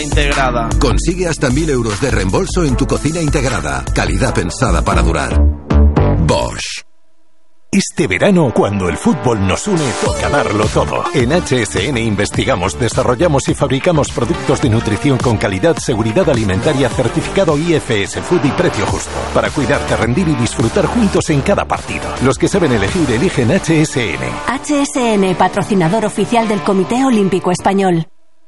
Integrada. Consigue hasta 1.000 euros de reembolso en tu cocina integrada. Calidad pensada para durar. Bosch. Este verano, cuando el fútbol nos une, toca darlo todo. En HSN investigamos, desarrollamos y fabricamos productos de nutrición con calidad, seguridad alimentaria, certificado IFS Food y precio justo. Para cuidarte, rendir y disfrutar juntos en cada partido. Los que saben elegir, eligen HSN. HSN, patrocinador oficial del Comité Olímpico Español.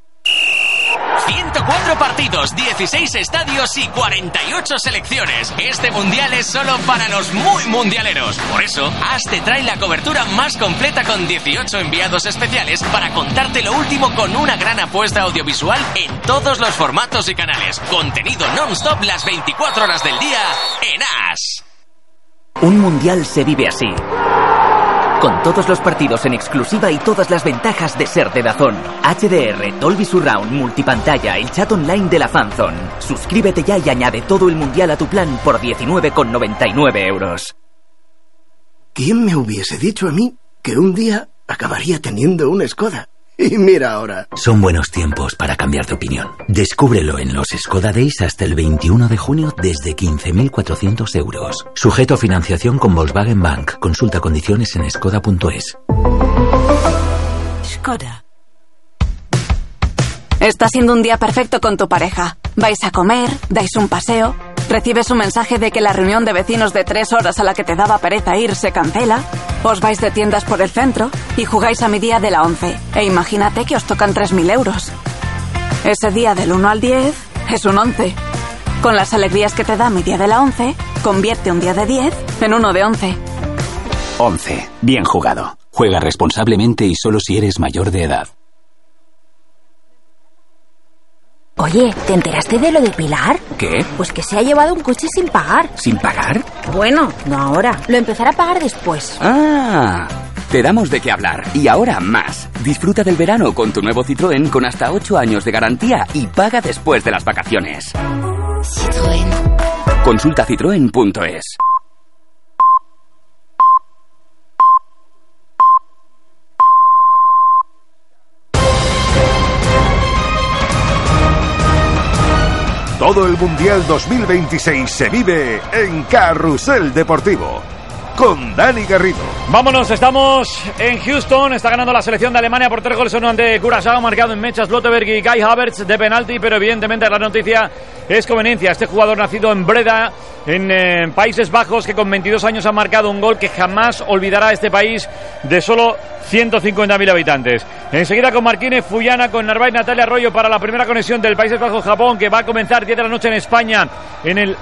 104 partidos, 16 estadios y 48 selecciones. Este mundial es solo para los muy mundialeros. Por eso, AS te trae la cobertura más completa con 18 enviados especiales para contarte lo último con una gran apuesta audiovisual en todos los formatos y canales. Contenido non-stop las 24 horas del día en AS. Un mundial se vive así. Con todos los partidos en exclusiva y todas las ventajas de ser de DAZN. HDR, Dolby Surround, multipantalla, el chat online de la Fanzone. Suscríbete ya y añade todo el mundial a tu plan por 19,99 euros. ¿Quién me hubiese dicho a mí que un día acabaría teniendo un Skoda? Y mira ahora. Son buenos tiempos para cambiar de opinión. Descúbrelo en los Skoda Days hasta el 21 de junio desde 15.400 euros. Sujeto a financiación con Volkswagen Bank. Consulta condiciones en skoda.es. Skoda. Está siendo un día perfecto con tu pareja. Vais a comer, dais un paseo, recibes un mensaje de que la reunión de vecinos de 3 horas a la que te daba pereza ir se cancela, os vais de tiendas por el centro y jugáis a mi día de la 11. E imagínate que os tocan 3.000 euros. Ese día del 1 al 10 es un 11. Con las alegrías que te da mi día de la 11, convierte un día de 10 en uno de 11. 11. Bien jugado. Juega responsablemente y solo si eres mayor de edad. Oye, ¿te enteraste de lo de Pilar? ¿Qué? Pues que se ha llevado un coche sin pagar. ¿Sin pagar? Bueno, no ahora. Lo empezará a pagar después. ¡Ah! Te damos de qué hablar. Y ahora más. Disfruta del verano con tu nuevo Citroën con hasta 8 años de garantía y paga después de las vacaciones. Citroën. Consulta citroen.es. Todo el Mundial 2026 se vive en Carrusel Deportivo, con Dani Garrido. Vámonos, estamos en Houston. Está ganando la selección de Alemania por 3-1 ante Curazao, marcado en Mechas Slotterberg y Kai Havertz de penalti, pero evidentemente la noticia es conveniencia. Este jugador nacido en Breda, en Países Bajos, que con 22 años ha marcado un gol que jamás olvidará este país de solo 150.000 habitantes. Enseguida con Marquínez, Fuyana, con Narváez, Natalia Arroyo para la primera conexión del Países Bajos-Japón, que va a comenzar 10 de la noche en España, en el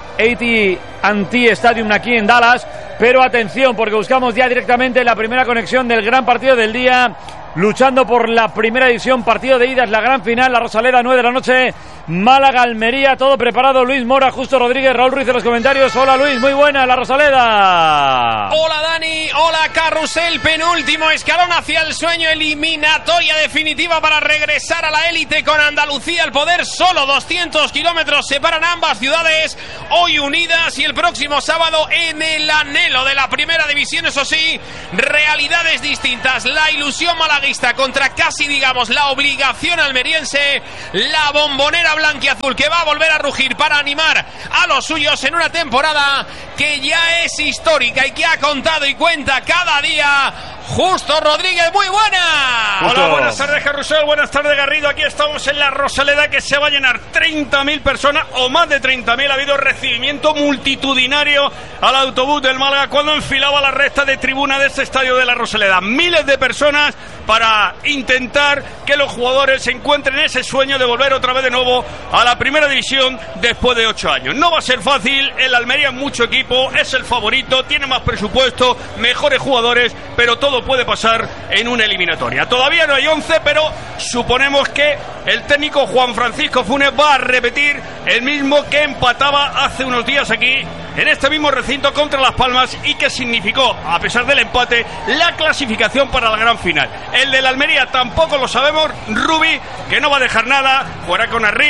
AT&T Stadium aquí en Dallas. Pero atención, porque buscamos ya directamente la primera conexión del gran partido del día, luchando por la primera división, partido de ida, es la gran final, la Rosaleda, 9 de la noche, Málaga-Almería, todo preparado. Luis Mora, Justo Rodríguez, Raúl Ruiz en los comentarios. Hola Luis, muy buena la Rosaleda. Hola Dani, hola Carrusel, penúltimo escalón hacia el sueño, eliminatoria definitiva para regresar a la élite con Andalucía al poder. Solo 200 kilómetros separan ambas ciudades, hoy unidas, y el próximo sábado en el anhelo de la primera división, eso sí, realidades distintas. La ilusión malaguista contra casi, digamos, la obligación almeriense, la Bombonera blanquiazul que va a volver a rugir para animar a los suyos en una temporada que ya es histórica y que ha contado y cuenta cada día. Justo Rodríguez, muy buena. Hola, buenas tardes Carrusel, buenas tardes Garrido. Aquí estamos en la Rosaleda, que se va a llenar 30.000 personas o más de 30.000. Ha habido recibimiento multitudinario al autobús del Málaga cuando enfilaba la recta de tribuna de este estadio de la Rosaleda. Miles de personas para intentar que los jugadores se encuentren ese sueño de volver otra vez de nuevo a la primera división después de 8 años. No va a ser fácil, el Almería es mucho equipo, es el favorito, tiene más presupuesto, mejores jugadores, pero todo puede pasar en una eliminatoria. Todavía no hay 11, pero suponemos que el técnico Juan Francisco Funes va a repetir el mismo que empataba hace unos días aquí en este mismo recinto contra Las Palmas y que significó, a pesar del empate, la clasificación para la gran final. El de la Almería tampoco lo sabemos. Rubi, que no va a dejar nada, jugará con Arri,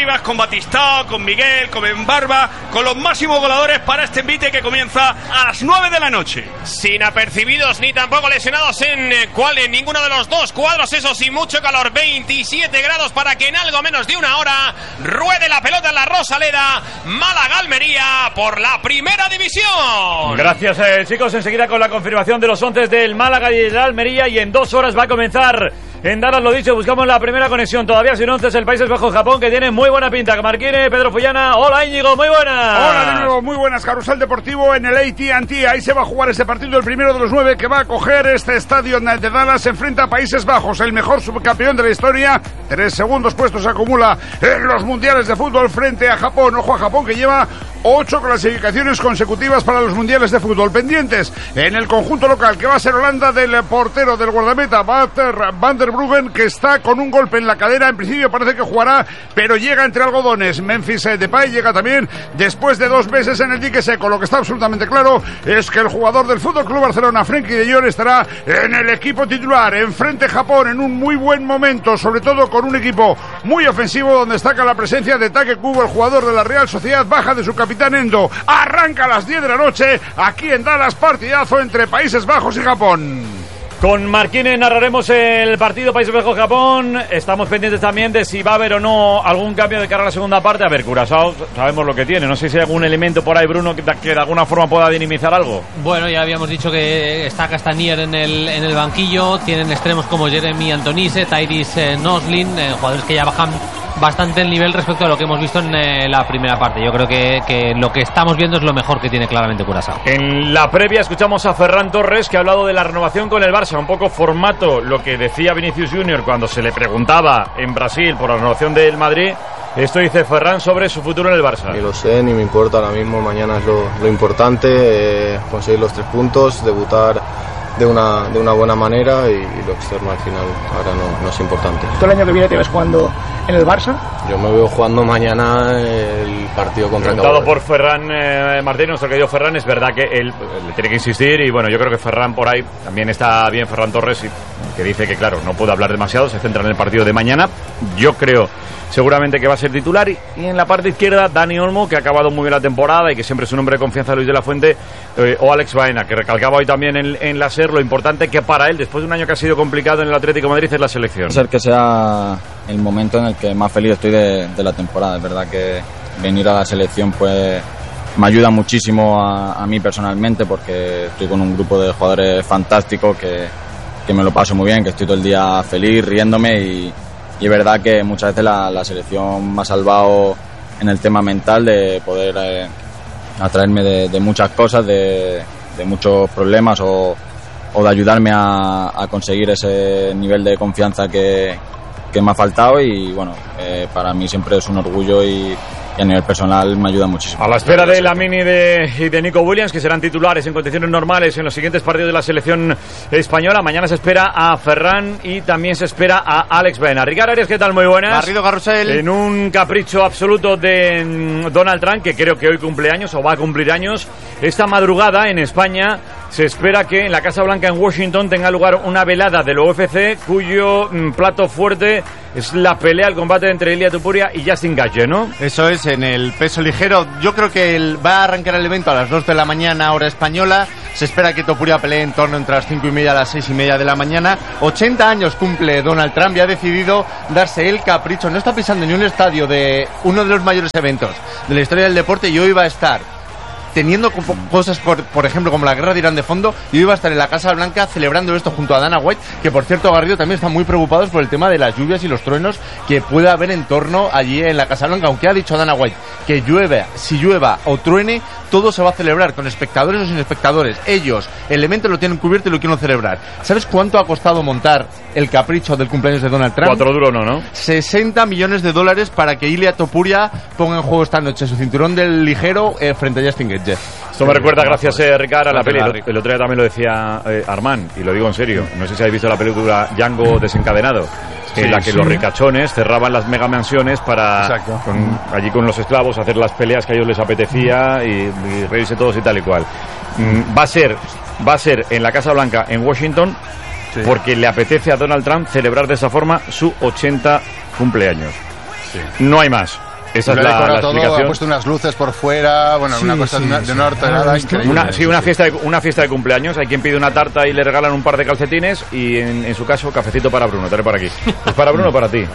Rivas, con Batistao, con Miguel, con Benbarba, con los máximos goleadores para este envite que comienza a las 9 de la noche. Sin apercibidos ni tampoco lesionados en ninguno de los dos cuadros, eso sí, mucho calor, 27 grados para que en algo menos de una hora ruede la pelota en la Rosaleda. Málaga-Almería por la primera división. Gracias, chicos. Enseguida con la confirmación de los 11 del Málaga y del Almería, y en 2 horas va a comenzar en Dallas, lo dicho, buscamos la primera conexión. Todavía sin 11 el Países Bajos-Japón, que tiene muy buena pinta. Marquine, Pedro Fullana. Hola, Íñigo, muy buenas. Hola de nuevo, muy buenas. Carrusel Deportivo en el AT&T. Ahí se va a jugar ese partido, el primero de los 9 que va a coger este estadio de Dallas. Se enfrenta a Países Bajos, el mejor subcampeón de la historia. 3 segundos puestos acumula en los mundiales de fútbol frente a Japón. Ojo a Japón, que lleva 8 clasificaciones consecutivas para los mundiales de fútbol. Pendientes en el conjunto local, que va a ser Holanda, del portero, del guardameta Van der Bruggen, que está con un golpe en la cadera. En principio parece que jugará, pero llega entre algodones. Memphis Depay llega también después de 2 meses en el dique seco. Lo que está absolutamente claro es que el jugador del FC Barcelona, Frenkie de Jong, estará en el equipo titular. Enfrente Japón en un muy buen momento, sobre todo con un equipo muy ofensivo, donde destaca la presencia de Take Kubo, el jugador de la Real Sociedad, baja de su capitán Endo. Arranca a las 10 de la noche aquí en Dallas, partidazo entre Países Bajos y Japón. Con Marquine narraremos el partido Países Bajos-Japón. Estamos pendientes también de si va a haber o no algún cambio de cara a la segunda parte. A ver, Curazao, sabemos lo que tiene. No sé si hay algún elemento por ahí, Bruno, que de alguna forma pueda dinamizar algo. Bueno, ya habíamos dicho que está Castanier en el banquillo. Tienen extremos como Jeremy Antonise, Tyrese Noslin, jugadores que ya bajan bastante el nivel respecto a lo que hemos visto en la primera parte. Yo creo que lo que estamos viendo es lo mejor que tiene claramente Curazao. En la previa escuchamos a Ferran Torres, que ha hablado de la renovación con el Barça. Un poco formato lo que decía Vinicius Junior cuando se le preguntaba en Brasil por la renovación del Madrid. Esto dice Ferran sobre su futuro en el Barça. Ni lo sé, ni me importa ahora mismo. Mañana es lo importante, conseguir los 3 puntos, debutar de una buena manera, y lo externo al final ahora no es importante. ¿Tú el año que viene te ves jugando en el Barça? Yo me veo jugando mañana el partido contra Cabo Verde. Por Ferran Martín, nuestro querido Ferran, es verdad que él le tiene que insistir, y bueno, yo creo que Ferran por ahí también está bien. Ferran Torres, que dice que claro, no puede hablar demasiado, se centra en el partido de mañana. Yo creo seguramente que va a ser titular, y en la parte izquierda Dani Olmo, que ha acabado muy bien la temporada y que siempre es un hombre de confianza, Luis de la Fuente, o Alex Baena, que recalcaba hoy también en la SER lo importante que para él, después de un año que ha sido complicado en el Atlético de Madrid, es la selección. Puede ser que sea el momento en el que más feliz estoy de la temporada. Es verdad que venir a la selección pues me ayuda muchísimo a mí personalmente, porque estoy con un grupo de jugadores fantásticos que me lo paso muy bien, que estoy todo el día feliz, riéndome, y es verdad que muchas veces la selección me ha salvado en el tema mental, de poder atraerme de muchas cosas, de muchos problemas, o de ayudarme a conseguir ese nivel de confianza que me ha faltado. Y bueno, para mí siempre es un orgullo, y a nivel personal me ayuda muchísimo. A la espera de Lamine y de Nico Williams, que serán titulares en condiciones normales en los siguientes partidos de la selección española. Mañana se espera a Ferran y también se espera a Alex Baena. Ricardo Arias, ¿qué tal? Muy buenas. Garrido Carrusel. En un capricho absoluto de Donald Trump, que creo que hoy cumple años o va a cumplir años, esta madrugada en España se espera que en la Casa Blanca en Washington tenga lugar una velada del UFC, cuyo plato fuerte es la pelea, el combate entre Ilia Topuria y Justin Gaethje, ¿no? Eso es, en el peso ligero. Yo creo que va a arrancar el evento a las 2 de la mañana, hora española. Se espera que Topuria pelee en torno entre las 5:30 a las 6:30 de la mañana. 80 años cumple Donald Trump y ha decidido darse el capricho. No está pisando ni un estadio de uno de los mayores eventos de la historia del deporte, y hoy va a estar teniendo cosas, por ejemplo, como la guerra de Irán de fondo, y hoy va a estar en la Casa Blanca celebrando esto junto a Dana White, que por cierto, Garrido, también están muy preocupados por el tema de las lluvias y los truenos que puede haber en torno allí en la Casa Blanca, aunque ha dicho Dana White que si llueva o truene, todo se va a celebrar, con espectadores o sin espectadores. Ellos, el evento lo tienen cubierto y lo quieren celebrar. ¿Sabes cuánto ha costado montar el capricho del cumpleaños de Donald Trump? 4 duro no, ¿no? $60 millones para que Ilia Topuria ponga en juego esta noche su cinturón del ligero frente a Justin Gaethje. Esto me recuerda, gracias Ricardo, a la peli. El otro día también lo decía Armand, y lo digo en serio. No sé si habéis visto la película Django desencadenado, en la que los ricachones cerraban las megamansiones para allí con los esclavos hacer las peleas que a ellos les apetecía y reírse todos y tal y cual. Va a ser en la Casa Blanca en Washington, porque le apetece a Donald Trump celebrar de esa forma su 80 cumpleaños. No hay más. Esa es la explicación. Ha puesto unas luces por fuera, bueno, una cosa de una hortenada increíble. Una fiesta de cumpleaños. Hay quien pide una tarta y le regalan un par de calcetines y en su caso cafecito para Bruno. Trae por aquí. ¿Es para Bruno o para ti?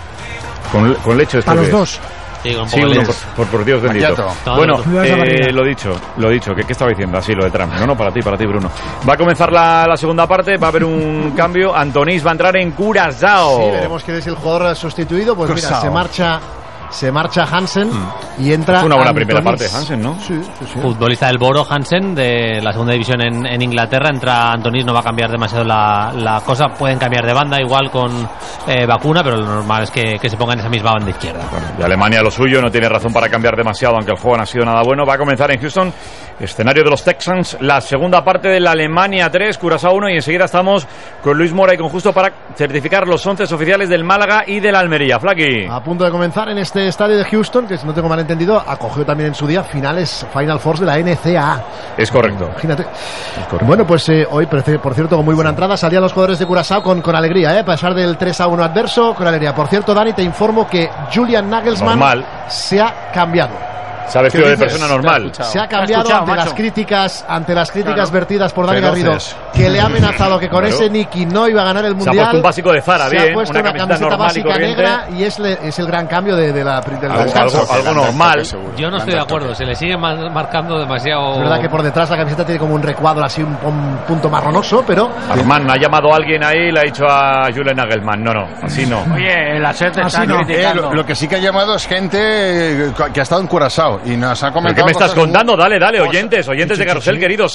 Con leche. Para los dos. Sí, uno, por Dios bendito. Bueno, lo dicho, ¿qué estaba diciendo? Así, lo de Trump. No, para ti, Bruno. Va a comenzar la segunda parte, va a haber un cambio. Antonís va a entrar en Curazao. Sí, veremos quién es el jugador sustituido. Pues Curazao. Mira, se marcha Hansen y entra Fue una buena Antonís. primera parte, Hansen, ¿no? Sí. Futbolista del Boro, Hansen, de la segunda división en Inglaterra. Entra Antonís, no va a cambiar demasiado la cosa. Pueden cambiar de banda, igual con Vacuna, pero lo normal es que se ponga en esa misma banda izquierda. Bueno, y Alemania lo suyo, no tiene razón para cambiar demasiado, aunque el juego no ha sido nada bueno. Va a comenzar en Houston, escenario de los Texans, la segunda parte de la Alemania 3, Curazao 1, y enseguida estamos con Luis Mora y con Justo para certificar los 11 oficiales del Málaga y del Almería. Flaqui. A punto de comenzar en este estadio de Houston, que si no tengo mal entendido, acogió también en su día Final Four de la NCAA. Es correcto. Imagínate. Es correcto. Bueno, pues hoy, por cierto, con muy buena entrada, salían los jugadores de Curazao con alegría, a pesar del 3-1 adverso, con alegría. Por cierto, Dani, te informo que Julian Nagelsmann se ha cambiado. Se ha vestido de persona normal. Se ha cambiado ante las críticas vertidas por Dani Garrido, que le ha amenazado que con ese Niki no iba a ganar el Mundial. Se ha puesto un básico de Zara, se ha puesto una camiseta básica negra y es el gran cambio del descanso. Algo normal. Yo no estoy de acuerdo, se le sigue marcando demasiado. Es verdad que por detrás la camiseta tiene como un recuadro así, un punto marronoso, pero... Armand ha llamado a alguien ahí y le ha dicho a Julian Nagelsmann, no, así no. Oye, el ASET está criticando. Lo que sí que ha llamado es gente que ha estado en Curazao y nos ha comentado. ¿Qué me estás contando? Dale, oyentes de Carrusel, querido,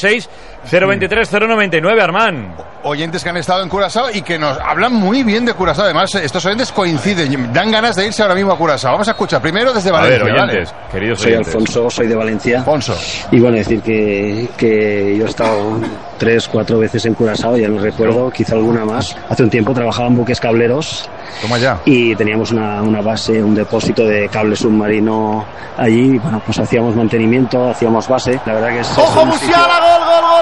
636-023-099, Armand. Oyentes que han estado en Curazao y que nos hablan muy bien de Curazao. Además, estos oyentes coinciden, dan ganas de irse ahora mismo a Curazao. Vamos a escuchar primero desde Valencia. A ver, oyentes, queridos soy oyentes. Alfonso, soy de Valencia. Alfonso. Y bueno, decir que yo he estado 3-4 veces en Curazao, ya no recuerdo, quizá alguna más. Hace un tiempo trabajaba en buques cableros. Toma ya. Y teníamos una base, un depósito de cable submarino allí. Bueno, pues hacíamos mantenimiento, hacíamos base. La verdad que es... ¡Ojo, Musiala! ¡Gol!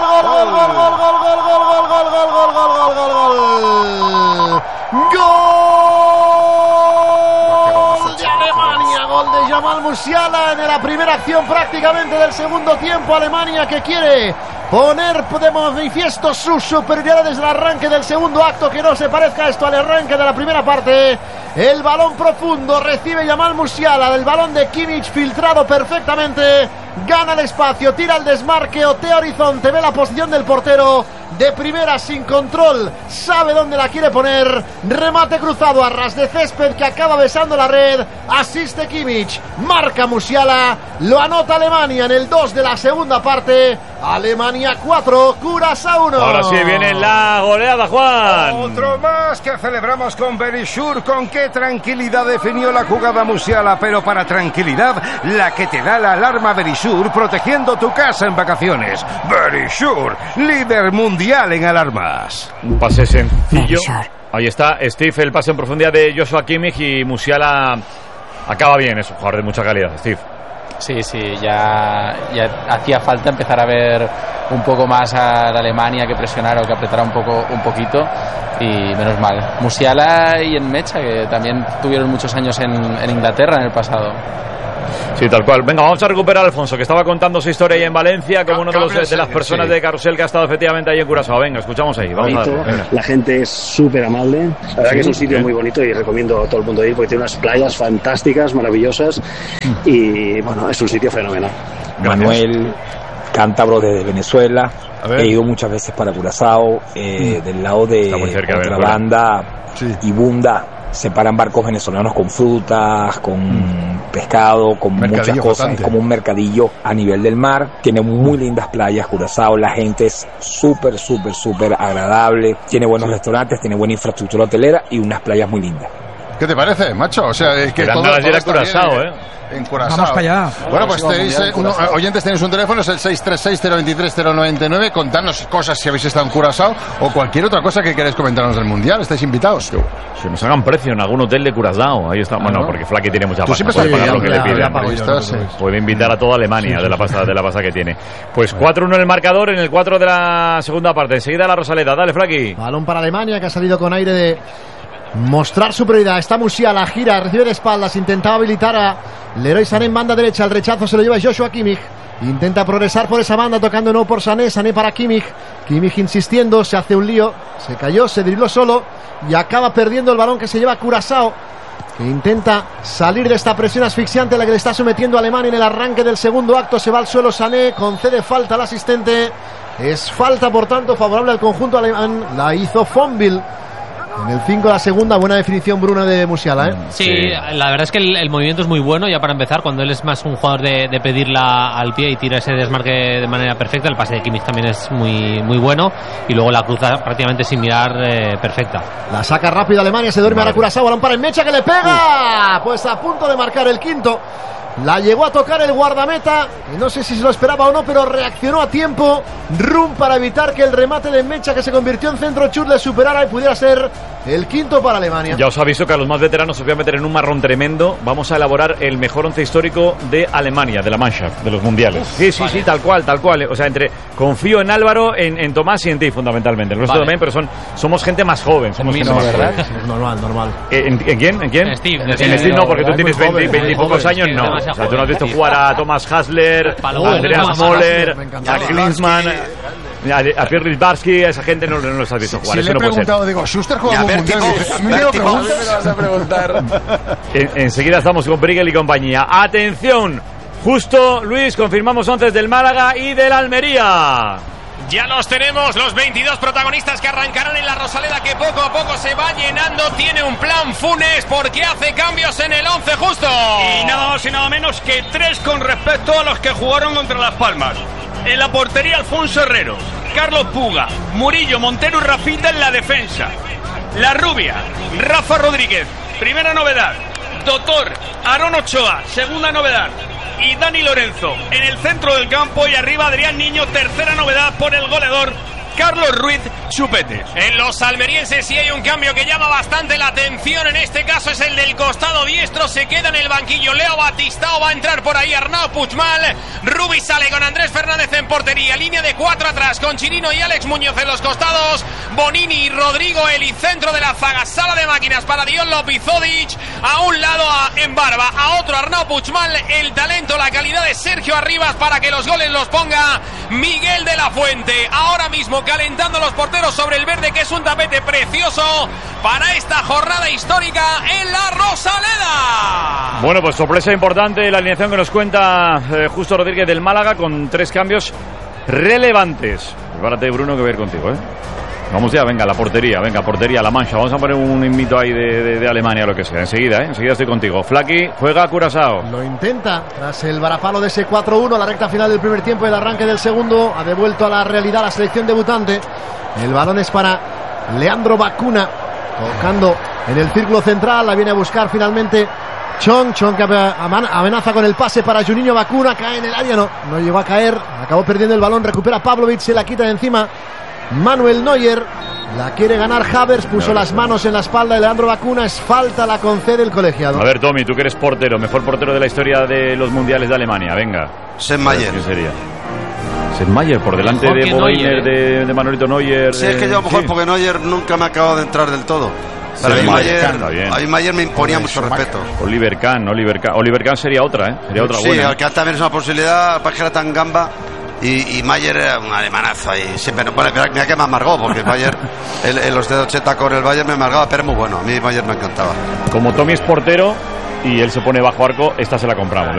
¡Gol de Alemania! Gol de Jamal Musiala en la primera acción prácticamente del segundo tiempo. Alemania que quiere poner de manifiesto su superioridad desde el arranque del segundo acto, que no se parezca esto al arranque de la primera parte. El balón profundo recibe Jamal Musiala del balón de Kimmich, filtrado perfectamente, gana el espacio, tira el desmarque, otea horizonte, ve la posición del portero de primera sin control, sabe dónde la quiere poner, remate cruzado a ras de césped que acaba besando la red, asiste Kimmich, marca Musiala, lo anota Alemania en el 2 de la segunda parte. Alemania 4, Curazao 1. Ahora sí viene la goleada, Juan. Otro más que celebramos con Berisur. Con qué tranquilidad definió la jugada Musiala, pero para tranquilidad la que te da la alarma Berisur, protegiendo tu casa en vacaciones. Berisur, líder mundial en alarmas. Un pase sencillo. Ahí está Steve, el pase en profundidad de Joshua Kimmich, y Musiala acaba bien. Es un jugador de mucha calidad, Steve. Sí, ya hacía falta empezar a ver un poco más a la Alemania, que presionara o que apretara un poquito, y menos mal. Musiala y Enmecha, que también tuvieron muchos años en Inglaterra en el pasado. Sí, tal cual. Venga, vamos a recuperar a Alfonso, que estaba contando su historia ahí en Valencia, como uno de las personas de Carrusel que ha estado efectivamente ahí en Curazao. Venga, escuchamos ahí. Vamos a ver. La gente es súper amable. La verdad que es un sitio muy bonito y recomiendo a todo el mundo ir, porque tiene unas playas fantásticas, maravillosas, y bueno, es un sitio fenomenal. Manuel, cántabro de Venezuela. He ido muchas veces para Curazao, del lado de Contrabanda y Bunda. Separan barcos venezolanos con frutas, con pescado, con muchas cosas. Es como un mercadillo a nivel del mar. Tiene muy lindas playas Curazao. La gente es súper agradable. Tiene buenos restaurantes, tiene buena infraestructura hotelera y unas playas muy lindas. ¿Qué te parece, macho? O sea, es que todo está Curazao, bien, en Curazao. Vamos para allá. Bueno, pues oyentes, tenéis un teléfono, es el 636-023-099. Contadnos cosas si habéis estado en Curazao o cualquier otra cosa que queréis comentarnos del Mundial. Estáis invitados. Que nos hagan precio en algún hotel de Curazao. Ahí está. Bueno, porque Flaqui tiene mucha pasta. Puede pagar lo que le piden. Puede invitar a toda Alemania de la pasta que tiene. Pues 4-1 en el marcador, en el 4 de la segunda parte. Enseguida la Rosaleda. Dale, Flaqui. Balón para Alemania, que ha salido con aire de mostrar superioridad. Está Musiala, gira, recibe de espaldas, intentaba habilitar a Leroy Sané en banda derecha. El rechazo se lo lleva Joshua Kimmich. Intenta progresar por esa banda, tocando no por Sané. Sané para Kimmich. Kimmich insistiendo, se hace un lío. Se cayó, se dribló solo y acaba perdiendo el balón que se lleva Curaçao, que intenta salir de esta presión asfixiante a la que le está sometiendo a Alemania en el arranque del segundo acto. Se va al suelo Sané, concede falta al asistente. Es falta, por tanto, favorable al conjunto alemán. La hizo Fonville en el 5 de la segunda. Buena definición, Bruno, de Musiala, ¿eh? Sí, la verdad es que el movimiento es muy bueno, ya para empezar, cuando él es más un jugador de pedirla al pie y tira ese desmarque de manera perfecta. El pase de Kimmich también es muy, muy bueno, y luego la cruza prácticamente sin mirar, perfecta. La saca rápido Alemania, se duerme a Curaçao, balón para Mecha, que le pega. Pues a punto de marcar el quinto. La llegó a tocar el guardameta, y no sé si se lo esperaba o no, pero reaccionó a tiempo Rum para evitar que el remate de Mecha, que se convirtió en centro chut, le superara y pudiera ser el quinto para Alemania. Ya os aviso que a los más veteranos os voy a meter en un marrón tremendo. Vamos a elaborar el mejor once histórico de Alemania, de la Mannschaft, de los mundiales. Sí, tal cual. O sea, confío en Álvaro, en Tomás y en ti, fundamentalmente. El resto también, pero somos gente más joven. Somos gente más joven. Es normal. ¿En quién? En Steve no, porque tú tienes 20 y pocos años, no. O sea, tú no has visto jugar a Thomas Hasler, a Andreas Moller, a Klinsmann, a Pierre Littbarski. A esa gente no los has visto jugar. Si le he preguntado, digo, ¿Schuster juega un mundial? A mí me lo vas a preguntar. Enseguida estamos con Brigel y compañía. ¡Atención! Justo, Luis, confirmamos 11 del Málaga y del Almería. Ya los tenemos, los 22 protagonistas que arrancarán en la Rosaleda, que poco a poco se va llenando. Tiene un plan Funes porque hace cambios en el 11 justo. Y nada más y nada menos que 3 con respecto a los que jugaron contra Las Palmas. En la portería, Alfonso Herrero, Carlos Puga, Murillo, Montero y Rafita en la defensa. La Rubia, Rafa Rodríguez, primera novedad. Doctor, Aarón Ochoa, segunda novedad. Y Dani Lorenzo en el centro del campo, y arriba Adrián Niño, tercera novedad por el goleador Carlos Ruiz Chupete. En los almerienses sí hay un cambio que llama bastante la atención. En este caso es el del costado diestro. Se queda en el banquillo Leo Batistao. Va a entrar por ahí Arnau Puigmal. Rubi sale con Andrés Fernández en portería. Línea de 4 atrás con Chirino y Alex Muñoz en los costados. Bonini y Rodrigo Elicentro de la zaga. Sala de máquinas para Dion Lopizodic. A un lado en barba, a otro Arnau Puigmal. El talento, la calidad de Sergio Arribas para que los goles los ponga Miguel de la Fuente. Ahora mismo calentando los porteros sobre el verde, que es un tapete precioso para esta jornada histórica en la Rosaleda. Bueno, pues sorpresa importante la alineación que nos cuenta Justo Rodríguez del Málaga, con 3 cambios relevantes. Prepárate, Bruno, que voy a ir contigo, ¿eh? Vamos ya, venga, la portería, La Mancha. Vamos a poner un invito ahí de Alemania, lo que sea. Enseguida estoy contigo. Flaky juega a Curaçao. Lo intenta, tras el varapalo de ese 4-1, la recta final del primer tiempo y el arranque del segundo. Ha devuelto a la realidad la selección debutante. El balón es para Leandro Bacuna, tocando en el círculo central. La viene a buscar finalmente Chong que amenaza con el pase para Juninho Bacuna. Cae en el área, no llegó a caer. Acabó perdiendo el balón, recupera Pavlovic, se la quita de encima Manuel Neuer. La quiere ganar Havertz, puso las manos en la espalda de Leandro Bacuna. Es falta, la concede el colegiado. A ver, Tommy, tú que eres portero, mejor portero de la historia de los mundiales de Alemania, venga. Sennmayer. ¿Quién sería? Sennmayer, por delante de Boiner, de Manuelito Neuer. Sí, es que yo a lo mejor porque Neuer nunca me ha acabado de entrar del todo. Pero a mí Mayer me imponía mucho respeto. Oliver Kahn sería otra, Sería otra buena. Sí, al que también es una posibilidad, para que era tan gamba. Y Mayer era un alemanazo ahí. Siempre, mira que me amargó, porque Mayer, en los de 80 con el Bayern me amargaba, pero muy bueno. A mí Mayer me encantaba. Como Tommy es portero y él se pone bajo arco, esta se la compramos.